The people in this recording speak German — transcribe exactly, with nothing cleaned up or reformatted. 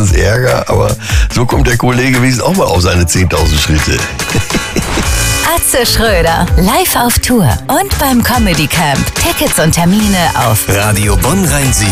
meistens Ärger, aber so kommt der Kollege wenigstens auch mal auf seine zehntausend Schritte. Atze Schröder, live auf Tour und beim Comedy Camp. Tickets und Termine auf Radio Bonn Rhein-Sieg.